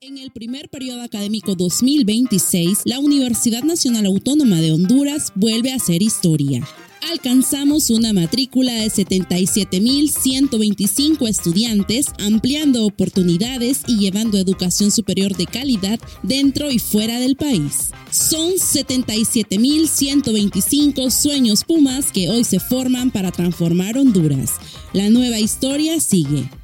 En el primer periodo académico 2026, la Universidad Nacional Autónoma de Honduras vuelve a hacer historia. Alcanzamos una matrícula de 77.125 estudiantes, ampliando oportunidades y llevando educación superior de calidad dentro y fuera del país. Son 77.125 sueños Pumas que hoy se forman para transformar Honduras. La nueva historia sigue.